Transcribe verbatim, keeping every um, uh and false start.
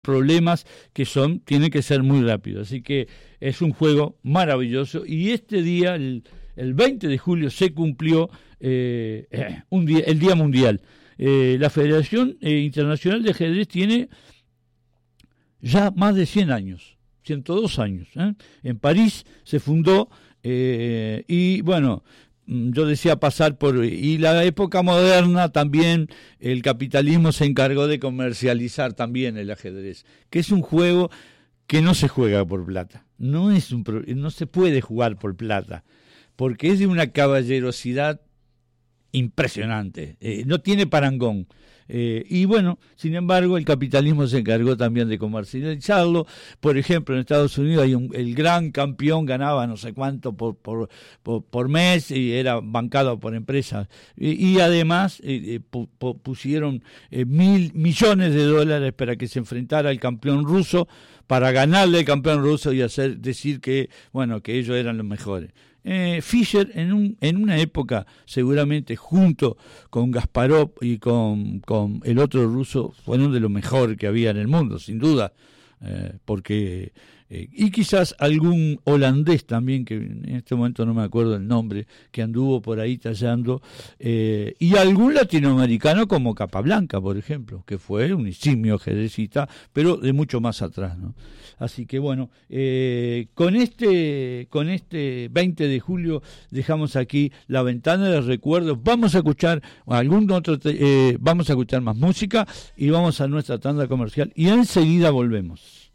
problemas que son, tiene que ser muy rápido. Así que es un juego maravilloso y este día, el, el veinte de julio, se cumplió eh, un día, el Día Mundial. Eh, la Federación eh, Internacional de Ajedrez tiene ya más de cien años, ciento dos años. ¿eh? En París se fundó eh, y bueno, yo decía pasar por... Y la época moderna también, el capitalismo se encargó de comercializar también el ajedrez, que es un juego que no se juega por plata. No es un no se puede jugar por plata, porque es de una caballerosidad impresionante, eh, no tiene parangón. Eh, y bueno, sin embargo, el capitalismo se encargó también de comercializarlo. Por ejemplo, en Estados Unidos hay un, el gran campeón ganaba no sé cuánto por por, por, por mes y era bancado por empresas. Y, y además eh, pu, pu, pusieron eh, mil millones de dólares para que se enfrentara al campeón ruso, para ganarle al campeón ruso y hacer decir que, bueno, que ellos eran los mejores. Eh, Fischer en un en una época seguramente junto con Kasparov y con, con el otro ruso fueron de lo mejor que había en el mundo, sin duda, eh, porque eh, y quizás algún holandés también, que en este momento no me acuerdo el nombre, que anduvo por ahí tallando, eh, y algún latinoamericano como Capablanca, por ejemplo, que fue un eximio ajedrecista, pero de mucho más atrás, ¿no? Así que bueno, eh, con este con este veinte de julio dejamos aquí la ventana de recuerdos. Vamos a escuchar algún otro, eh, vamos a escuchar más música y vamos a nuestra tanda comercial y enseguida volvemos.